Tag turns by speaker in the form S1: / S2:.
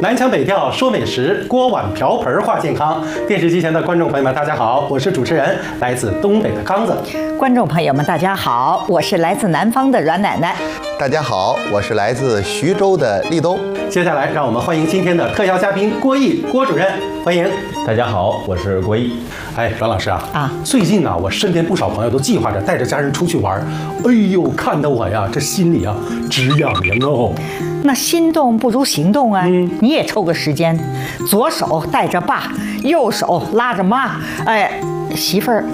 S1: 南腔北调说美食，锅碗瓢盆话健康。电视机前的观众朋友们，大家好，我是主持人，来自东北的刚子。
S2: 观众朋友们，大家好，我是来自南方的阮奶奶。
S3: 大家好，我是来自徐州的立冬。
S1: 接下来，让我们欢迎今天的特邀嘉宾郭毅郭主任，欢迎。
S4: 大家好，我是郭毅。
S1: 哎，阮老师啊，最近呢，我身边不少朋友都计划着带着家人出去玩，哎呦，看得我呀，这心里啊直痒痒哦。
S2: 那心动不如行动啊！你也抽个时间，左手带着爸，右手拉着妈，哎，媳妇儿